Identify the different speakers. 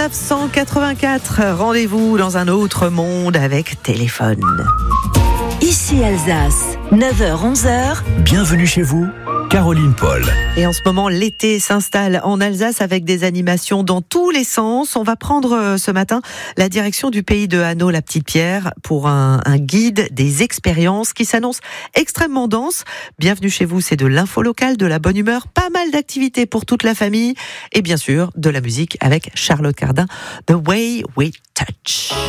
Speaker 1: 1984. Rendez-vous dans un autre monde avec Téléphone.
Speaker 2: Ici Alsace, 9h-11h.
Speaker 3: Bienvenue chez vous, Caroline Paul.
Speaker 1: Et en ce moment, l'été s'installe en Alsace avec des animations dans tous les sens. On va prendre ce matin la direction du pays de Hanau, la Petite Pierre, pour un guide des expériences qui s'annonce extrêmement dense. Bienvenue chez vous, c'est de l'info locale, de la bonne humeur, pas mal d'activités pour toute la famille et bien sûr de la musique avec Charlotte Cardin, The Way We Touch.